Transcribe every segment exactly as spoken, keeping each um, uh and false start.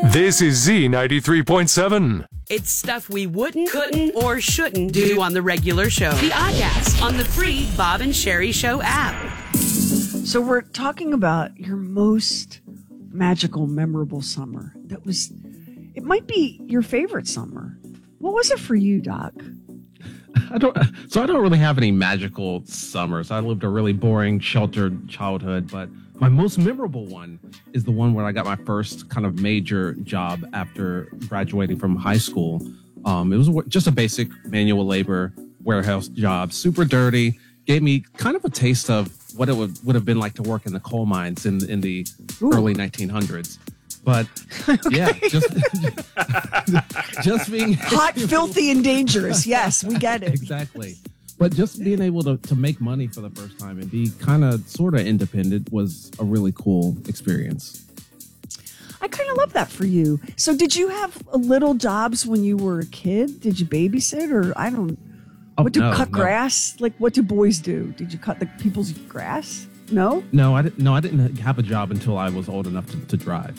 This is Z ninety-three point seven. It's stuff we wouldn't, couldn't, or shouldn't do on the regular show. The Oddcast on the free Bob and Sherry Show app. So we're talking about your most magical, memorable summer. That was, it might be your favorite summer. What was it for you, Doc? I don't. So I don't really have any magical summers. I lived a really boring, sheltered childhood, but my most memorable one is the one where I got my first kind of major job after graduating from high school. Um, it was just a basic manual labor warehouse job, super dirty. Gave me kind of a taste of what it would, would have been like to work in the coal mines in in the Ooh. early nineteen hundreds. But yeah, just just being hot, filthy, and dangerous. Yes, we get it. Exactly. But just being able to, to make money for the first time and be kind of sort of independent was a really cool experience. I kind of love that for you. So did you have little jobs when you were a kid? Did you babysit or I don't oh, what do no, cut no. grass? Like what do boys do? Did you cut the people's grass? No? No, I didn't no, I didn't have a job until I was old enough to, to drive.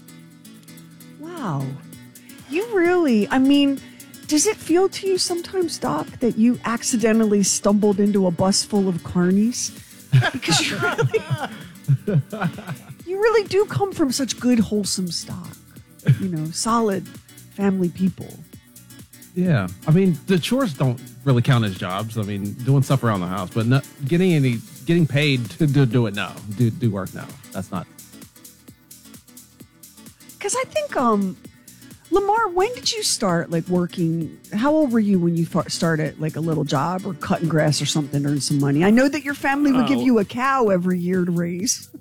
Wow. You really, I mean, does it feel to you sometimes, Doc, that you accidentally stumbled into a bus full of carnies? Because you really, you really do come from such good, wholesome stock. You know, solid family people. Yeah. I mean, the chores don't really count as jobs. I mean, doing stuff around the house, but not getting any, getting paid to do, do it, no. Do, do work, no. That's not. Because I think, um, Lamar, when did you start, like, working? How old were you when you started, like, a little job or cutting grass or something to earn some money? I know that your family would oh. give you a cow every year to raise.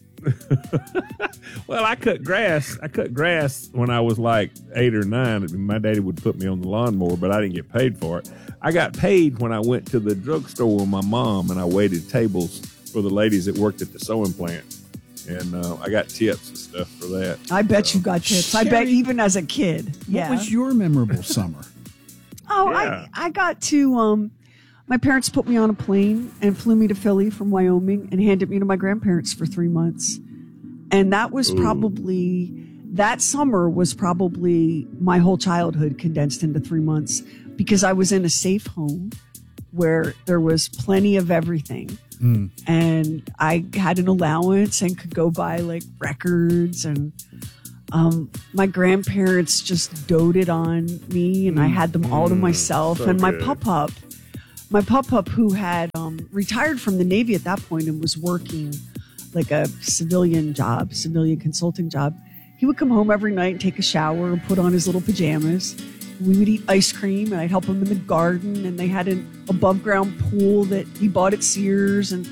Well, I cut grass. I cut grass when I was, like, eight or nine. My daddy would put me on the lawnmower, but I didn't get paid for it. I got paid when I went to the drugstore with my mom, and I waited tables for the ladies that worked at the sewing plant. And uh, I got tips and stuff for that. I bet so. you got tips. Sherry, I bet even as a kid. Yeah. What was your memorable summer? Oh, yeah. I, I got to, um, my parents put me on a plane and flew me to Philly from Wyoming and handed me to my grandparents for three months. And that was Ooh. probably, that summer was probably my whole childhood condensed into three months because I was in a safe home where there was plenty of everything. Mm. And I had an allowance and could go buy like records and um, my grandparents just doted on me and mm. I had them all to myself. So and my good. pup-pup, my pup-pup who had um, retired from the Navy at that point and was working like a civilian job, civilian consulting job. He would come home every night and take a shower and put on his little pajamas. We would eat ice cream and I'd help him in the garden and they had an above ground pool that he bought at Sears and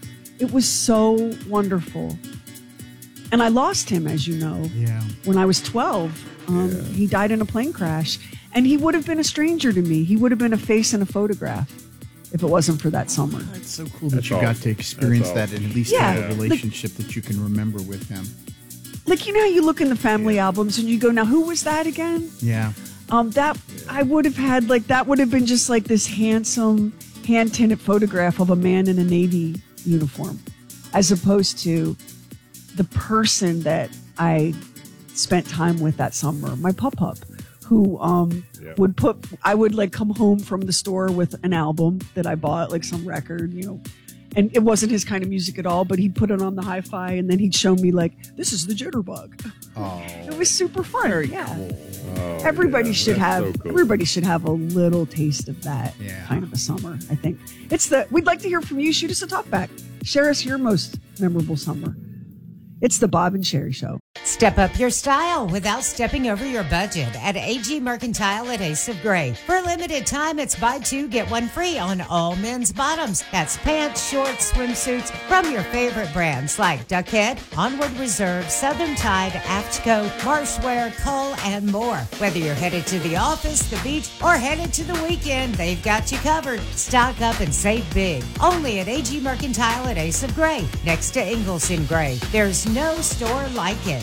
it was so wonderful. And I lost him, as you know, yeah. when I was twelve. Um, yeah. He died in a plane crash and he would have been a stranger to me. He would have been a face in a photograph if it wasn't for that summer. It's so cool that That's you all. got to experience That's that and at least yeah. have a relationship like, that you can remember with him. Like, you know how you look in the family yeah. albums and you go, now who was that again? Yeah. Um, that yeah. I would have had like that would have been just like this handsome hand tinted photograph of a man in a Navy uniform, as opposed to the person that I spent time with that summer, my pup-pup, who um yeah. would put I would like come home from the store with an album that I bought, like some record, you know. And it wasn't his kind of music at all, but he'd put it on the hi-fi and then he'd show me like, this is the Jitterbug. Oh, it was super fun. Very yeah. cool. Oh, everybody yeah, should have so cool. everybody should have a little taste of that yeah. kind of a summer, I think. It's the we'd like to hear from you. Shoot us a talk back. Share us your most memorable summer. It's the Bob and Sherry Show. Step up your style without stepping over your budget at A G Mercantile at Ace of Gray. For a limited time, it's buy two, get one free on all men's bottoms. That's pants, shorts, swimsuits from your favorite brands like Duckhead, Onward Reserve, Southern Tide, Aftco, Marshwear, Cull, and more. Whether you're headed to the office, the beach, or headed to the weekend, they've got you covered. Stock up and save big. Only at A G Mercantile at Ace of Gray, next to Ingalls in Gray. There's no store like it.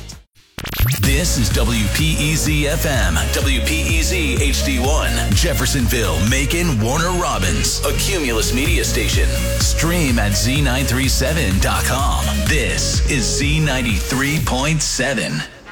This is W P E Z F M, W P E Z H D one, Jeffersonville, Macon, Warner Robins, a Cumulus media station. Stream at Z nine three seven dot com. This is Z ninety-three point seven.